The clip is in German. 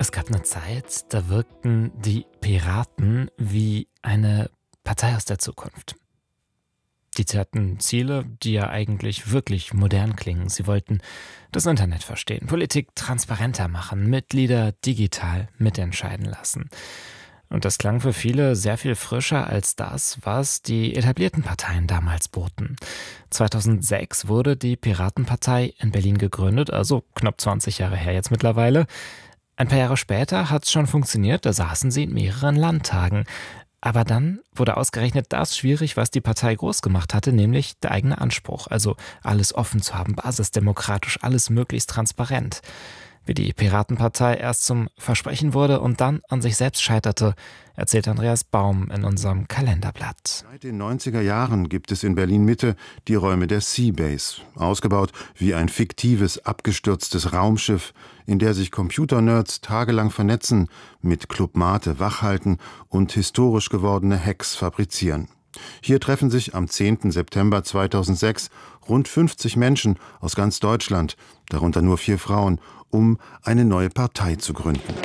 Es gab eine Zeit, da wirkten die Piraten wie eine Partei aus der Zukunft. Die hatten Ziele, die ja eigentlich wirklich modern klingen. Sie wollten das Internet verstehen, Politik transparenter machen, Mitglieder digital mitentscheiden lassen. Und das klang für viele sehr viel frischer als das, was die etablierten Parteien damals boten. 2006 wurde die Piratenpartei in Berlin gegründet, also knapp 20 Jahre her jetzt mittlerweile. Ein paar Jahre später hat es schon funktioniert, da saßen sie in mehreren Landtagen. Aber dann wurde ausgerechnet das schwierig, was die Partei groß gemacht hatte, nämlich der eigene Anspruch. Also alles offen zu haben, basisdemokratisch, alles möglichst transparent. Wie die Piratenpartei erst zum Versprechen wurde und dann an sich selbst scheiterte, erzählt Andreas Baum in unserem Kalenderblatt. Seit den 90er Jahren gibt es in Berlin-Mitte die Räume der Seabase, ausgebaut wie ein fiktives, abgestürztes Raumschiff, in der sich Computernerds tagelang vernetzen, mit Club Mate wachhalten und historisch gewordene Hacks fabrizieren. Hier treffen sich am 10. September 2006 rund 50 Menschen aus ganz Deutschland, darunter nur 4 Frauen, um eine neue Partei zu gründen.